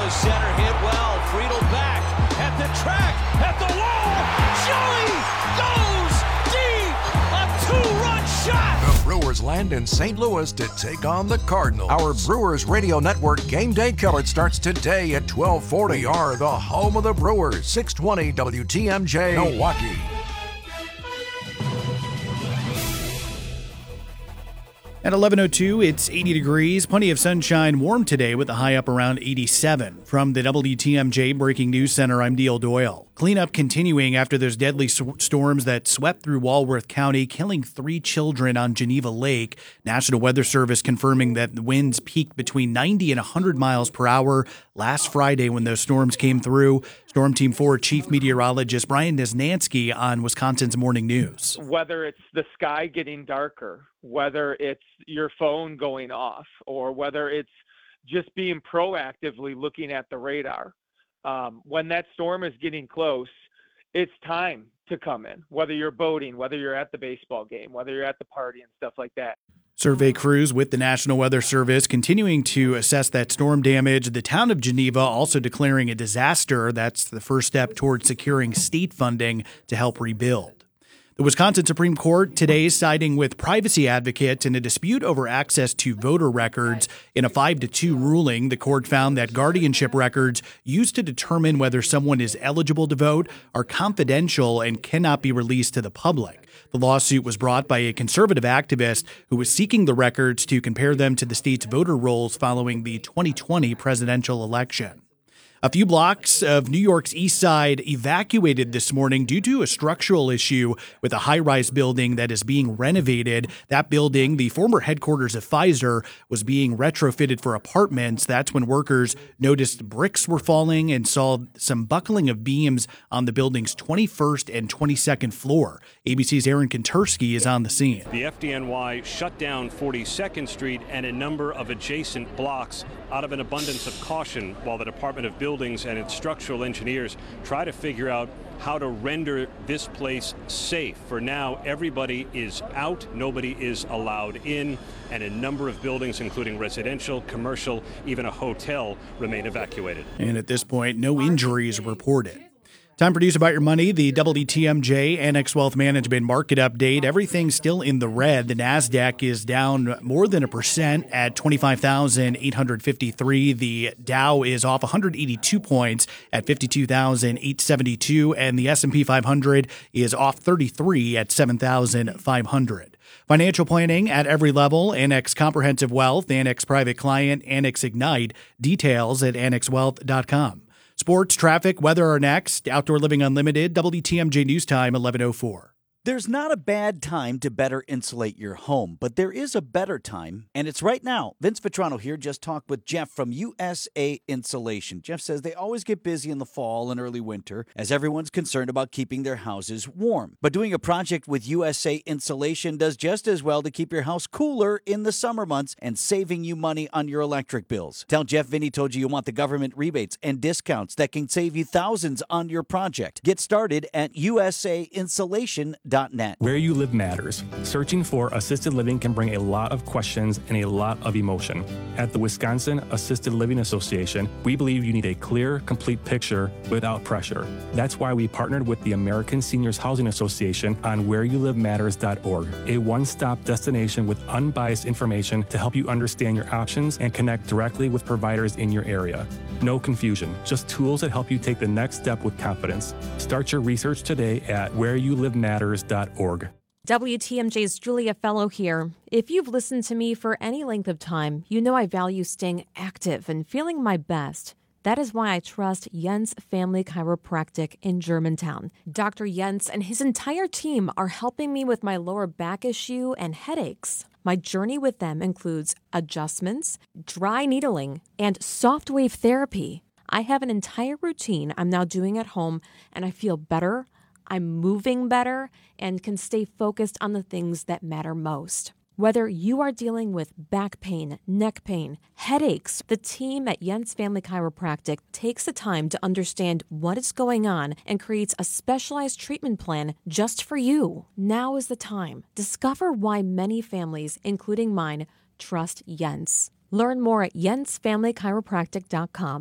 to center, hit well. Friedel back at the track, at the wall. Joey goes deep. A two-run shot. The Brewers land in St. Louis to take on the Cardinals. Our Brewers Radio Network game day coverage starts today at 12:40. We are the home of the Brewers. 620 WTMJ Milwaukee. At 11:02, it's 80 degrees. Plenty of sunshine, warm today with a high up around 87. From the WTMJ Breaking News Center, I'm Neil Doyle. Cleanup continuing after those deadly storms that swept through Walworth County, killing 3 children on Geneva Lake. National Weather Service confirming that the winds peaked between 90 and 100 miles per hour last Friday when those storms came through. Storm Team 4 Chief Meteorologist Brian Nesnansky on Wisconsin's Morning News. Whether it's the sky getting darker, whether it's your phone going off, or whether it's just being proactively looking at the radar, when that storm is getting close, it's time to come in, whether you're boating, whether you're at the baseball game, whether you're at the party and stuff like that. Survey crews with the National Weather Service continuing to assess that storm damage. The town of Geneva also declaring a disaster. That's the first step towards securing state funding to help rebuild. The Wisconsin Supreme Court today siding with privacy advocates in a dispute over access to voter records. In a 5-2 ruling, the court found that guardianship records used to determine whether someone is eligible to vote are confidential and cannot be released to the public. The lawsuit was brought by a conservative activist who was seeking the records to compare them to the state's voter rolls following the 2020 presidential election. A few blocks of New York's East Side evacuated this morning due to a structural issue with a high-rise building that is being renovated. That building, the former headquarters of Pfizer, was being retrofitted for apartments. That's when workers noticed bricks were falling and saw some buckling of beams on the building's 21st and 22nd floor. ABC's Aaron Kontersky is on the scene. The FDNY shut down 42nd Street and a number of adjacent blocks out of an abundance of caution while the Department of Buildings and its structural engineers try to figure out how to render this place safe. For now, everybody is out, nobody is allowed in, and a number of buildings, including residential, commercial, even a hotel, remain evacuated. And at this point, no injuries reported. Time for News About Your Money, the WTMJ Annex Wealth Management Market Update. Everything's still in the red. The NASDAQ is down more than 1% at 25,853. The Dow is off 182 points at 52,872. And the S&P 500 is off 33 at 7,500. Financial planning at every level. Annex Comprehensive Wealth, Annex Private Client, Annex Ignite. Details at annexwealth.com. Sports, traffic, weather are next. Outdoor Living Unlimited, WTMJ News Time, 11:04. There's not a bad time to better insulate your home, but there is a better time, and it's right now. Vince Vitrano here just talked with Jeff from USA Insulation. Jeff says they always get busy in the fall and early winter as everyone's concerned about keeping their houses warm. But doing a project with USA Insulation does just as well to keep your house cooler in the summer months and saving you money on your electric bills. Tell Jeff Vinny told you want the government rebates and discounts that can save you thousands on your project. Get started at usainsulation.net. Where you live matters. Searching for assisted living can bring a lot of questions and a lot of emotion. At the Wisconsin Assisted Living Association, we believe you need a clear, complete picture without pressure. That's why we partnered with the American Seniors Housing Association on whereyouLiveMatters.org, a one-stop destination with unbiased information to help you understand your options and connect directly with providers in your area. No confusion, just tools that help you take the next step with confidence. Start your research today at whereyouLiveMatters.org. WTMJ's Julia Fellow here. If you've listened to me for any length of time, you know I value staying active and feeling my best. That is why I trust Jens Family Chiropractic in Germantown. Dr. Jens and his entire team are helping me with my lower back issue and headaches. My journey with them includes adjustments, dry needling, and soft wave therapy. I have an entire routine I'm now doing at home, and I feel better, I'm moving better, and can stay focused on the things that matter most. Whether you are dealing with back pain, neck pain, headaches, the team at Jens Family Chiropractic takes the time to understand what is going on and creates a specialized treatment plan just for you. Now is the time. Discover why many families, including mine, trust Jens. Learn more at jensfamilychiropractic.com.